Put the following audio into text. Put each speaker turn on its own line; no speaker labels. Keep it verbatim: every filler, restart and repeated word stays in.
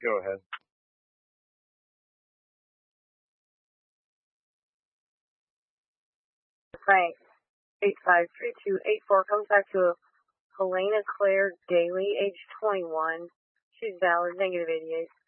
Go ahead.
Frank, eight five three two eight four comes back to Helena Claire Daly, age twenty-one. She's valid, negative eighty-eight.